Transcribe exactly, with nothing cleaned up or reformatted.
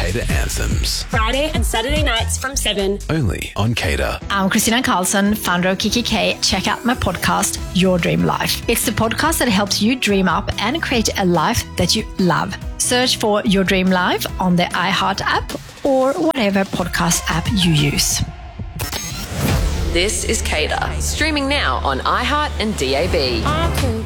Cater Anthems. Friday and Saturday nights from seven. Only on Cater. I'm Christina Carlson, founder of Kiki K. Check out my podcast, Your Dream Life. It's the podcast that helps you dream up and create a life that you love. Search for Your Dream Life on the iHeart app or whatever podcast app you use. This is Cater, streaming now on iHeart and D A B. I could